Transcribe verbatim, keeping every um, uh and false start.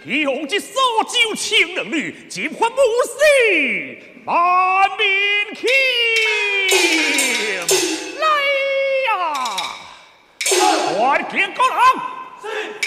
用这所酒情人女，尽还母死万民庆。来呀！快见高郎！是。